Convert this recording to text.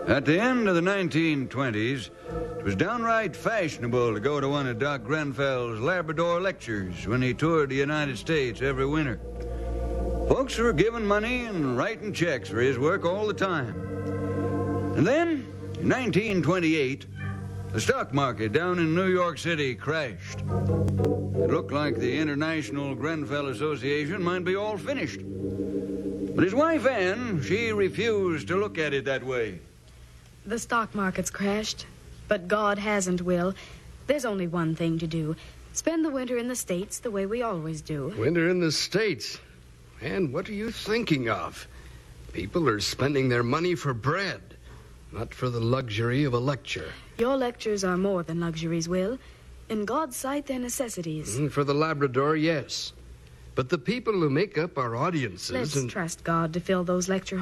At the end of the 1920s, it was downright fashionable to go to one of Doc Grenfell's Labrador lectures when he toured the United States every winter. Folks were giving money and writing checks for his work all the time. And then, in 1928, the stock market down in New York City crashed. It looked like the International Grenfell Association might be all finished. But his wife, Anne, she refused to look at it that way. The stock market's crashed, but God hasn't, Will. There's only one thing to do. Spend the winter in the States the way we always do. Winter in the States? And what are you thinking of? People are spending their money for bread, not for the luxury of a lecture. Your lectures are more than luxuries, Will. In God's sight, they're necessities. For the Labrador, yes. But the people who make up our audiences... Let's trust God to fill those lecture